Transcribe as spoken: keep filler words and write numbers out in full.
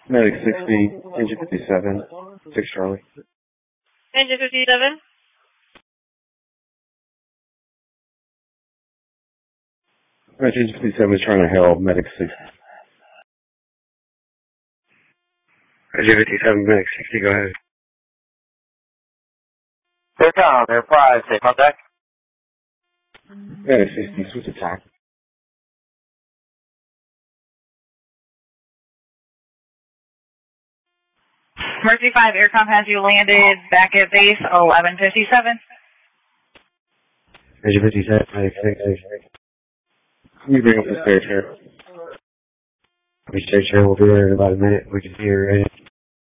Medic sixty, engine fifty-seven, six Charlie. Engine fifty-seven. Engine fifty-seven is trying to help Medic sixty. Engine fifty-seven, Medic sixty, go ahead. They're down, they're prize, they contact. Medic sixty, switch attack. Mercy five, Aircom has you landed back at base eleven fifty-seven. Engine fifty-seven, Medic sixty. Can you bring up the spare chair? The spare chair will be there in about a minute. We can see her ready.